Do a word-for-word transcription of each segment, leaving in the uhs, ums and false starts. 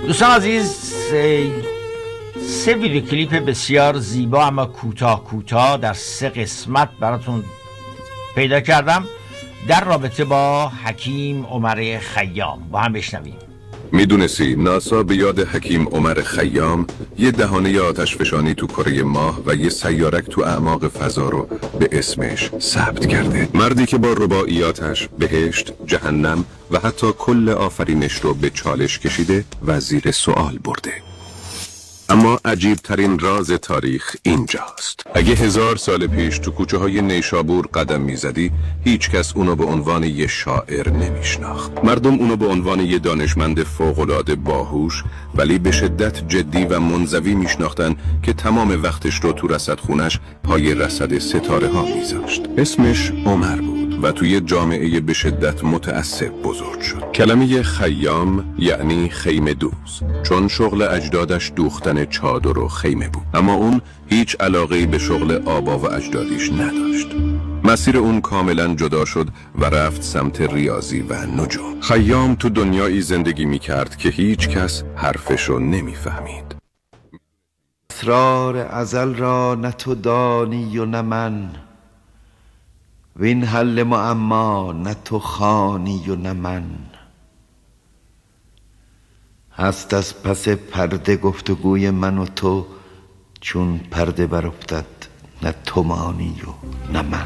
دوستان عزیز، سه ویدیو کلیپ بسیار زیبا اما کوتاه کوتاه در سه قسمت براتون پیدا کردم در رابطه با حکیم عمر خیام. با هم بشنویم. میدونستی ناسا به یاد حکیم عمر خیام یه دهانه آتشفشانی تو کره ماه و یه سیارک تو اعماق فضا رو به اسمش ثبت کرده؟ مردی که با رباعیاتش بهشت، جهنم و حتی کل آفرینش رو به چالش کشیده و زیر سوال برده. اما عجیب ترین راز تاریخ اینجاست. اگه هزار سال پیش تو کوچه های نیشابور قدم میزدی، هیچ کس اونو به عنوان یه شاعر نمیشناخت. مردم اونو به عنوان یه دانشمند فوق‌العاده باهوش ولی به شدت جدی و منزوی میشناختن که تمام وقتش رو تو رصدخونش پای رصد ستاره ها میذاشت. اسمش عمر بود و توی جامعه به شدت متعصب بزرگ شد. کلمه خیام یعنی خیمه دوز، چون شغل اجدادش دوختن چادر و خیمه بود. اما اون هیچ علاقه‌ای به شغل آبا و اجدادیش نداشت. مسیر اون کاملا جدا شد و رفت سمت ریاضی و نجوم. خیام تو دنیایی زندگی میکرد که هیچ کس حرفشو نمیفهمید. اسرار ازل را نه تو دانی و نه من، وین حل معما نه تو خوانی و نه من. هست از پس پرده گفتگوی من و تو، چون پرده برافتد نه تو مانی و نه من.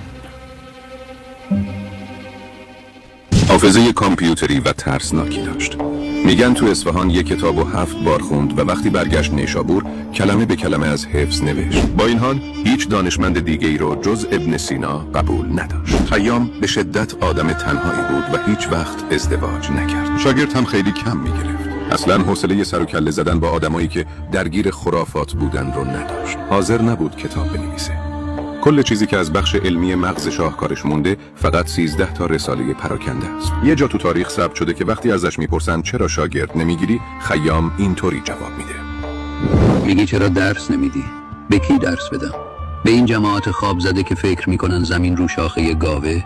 حافظه کامپیوتری و ترسناکی داشت. میگن تو اصفهان یک کتابو هفت بار خوند و وقتی برگشت نیشابور کلمه به کلمه از حفظ نوشت. با این حال هیچ دانشمند دیگه ای رو جز ابن سینا قبول نداشت. خیام به شدت آدم تنهایی بود و هیچ وقت ازدواج نکرد. شاگرد هم خیلی کم میگرفت. اصلا حوصله سر و کله زدن با آدمایی که درگیر خرافات بودن رو نداشت. حاضر نبود کتاب بنویسه. کل چیزی که از بخش علمی مغز شاهکارش مونده فقط سیزده تا رساله پراکنده است. یه جا تو تاریخ ثبت شده که وقتی ازش میپرسن چرا شاگرد نمیگیری، خیام اینطوری جواب میده: میگی چرا درس نمیدی؟ به کی درس بدم؟ به این جماعت خواب زده که فکر میکنن زمین رو شاخه گاوه؟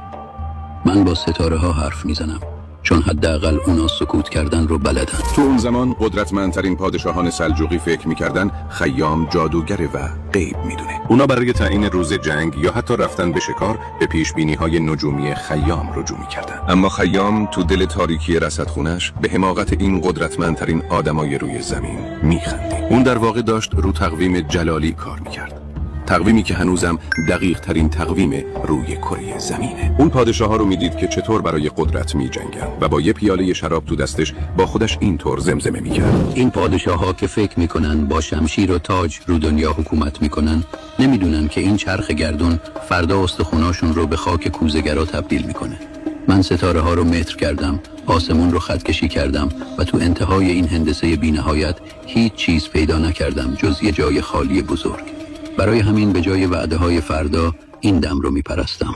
من با ستاره ها حرف میزنم، چون حداقل اونا سکوت کردن رو بلدن. تو اون زمان قدرتمندترین پادشاهان سلجوقی فکر میکردن خیام جادوگره و غیب میدونه. اونا برای تعیین روز جنگ یا حتی رفتن به شکار به پیشبینی های نجومی خیام رجوع میکردن. اما خیام تو دل تاریکی رصدخونش به حماقت این قدرتمندترین آدمای روی زمین میخندید. اون در واقع داشت رو تقویم جلالی کار میکرد، تقویمی که هنوزم دقیق ترین تقویم روی کره زمینه. اون پادشاه ها رو میدید که چطور برای قدرت می جنگن و با یه پیاله شراب تو دستش با خودش اینطور زمزمه میکرد: این پادشاه ها که فکر میکنن با شمشیر و تاج رو دنیا حکومت میکنن، نمیدونن که این چرخ گردون فردا استخوناشون رو به خاک کوزه‌گرا تبدیل میکنه. من ستاره ها رو متر کردم، آسمون رو خط کشی کردم و تو انتهای این هندسه بی‌نهایت هیچ چیز پیدا نکردم جز یه جای خالی بزرگ. برای همین به جای وعده های فردا این دم رو میپرستم.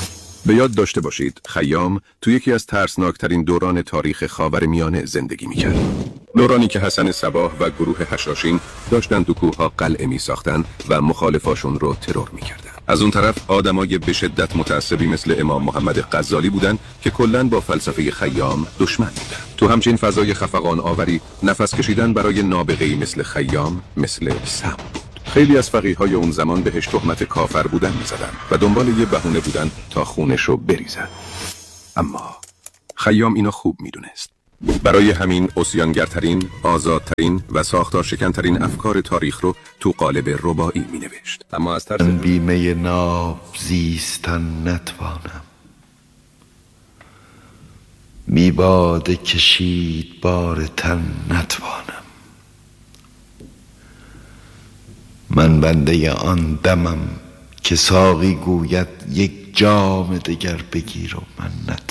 به یاد داشته باشید خیام تو یکی از ترسناکترین دوران تاریخ خاورمیانه زندگی میکرد. دورانی که حسن صباح و گروه حشاشین داشتن تو کوه‌ها قلعه میساختن و مخالفاشون رو ترور میکردن. از اون طرف آدمای به شدت متعصبی مثل امام محمد غزالی بودن که کلاً با فلسفه خیام دشمن بودن. تو همچین فضای خفقان آوری نفس کشیدن برای نابغه‌ای مثل خیام مثل سم بود. خیلی از فقیهای اون زمان بهش تهمت کافر بودن میزدن و دنبال یه بهونه بودن تا خونش رو بریزن. اما خیام اینو خوب میدونست. برای همین عصیانگرترین، آزادترین و ساختار شکنترین افکار تاریخ رو تو قالب رباعی می نوشت. اما از طرز بیمه ناب زیستن نتوانم، می باده کشید بار تن نتوانم. من بنده آن دمم که ساقی گوید یک جام دگر بگیر و من نتوانم.